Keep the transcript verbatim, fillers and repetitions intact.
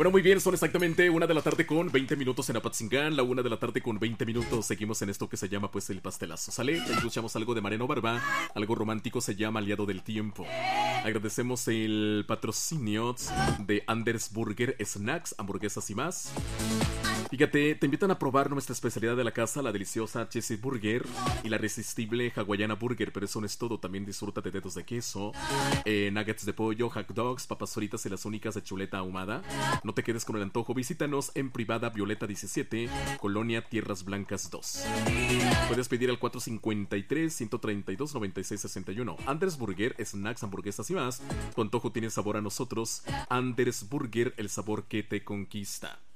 bueno, muy bien, son exactamente una de la tarde con veinte minutos en Apatzingán, la una de la tarde con veinte minutos. Seguimos en esto que se llama pues el pastelazo, ¿sale? Ya escuchamos algo de Mariano Barba, algo romántico, se llama Aliado del Tiempo. Agradecemos el patrocinio de Anders Burger Snacks, hamburguesas y más. Fíjate, te invitan a probar nuestra especialidad de la casa, la deliciosa Cheesy Burger y la irresistible Hawaiiana Burger, pero eso no es todo, también disfruta de dedos de queso, eh, nuggets de pollo, hot dogs, papas fritas y las únicas de chuleta ahumada. No te quedes con el antojo, visítanos en Privada Violeta diecisiete, Colonia Tierras Blancas dos. Puedes pedir al cuatro cinco tres, uno tres dos, nueve seis seis uno. Anders Burger, snacks, hamburguesas y más. Tu antojo tiene sabor a nosotros. Anders Burger, el sabor que te conquista.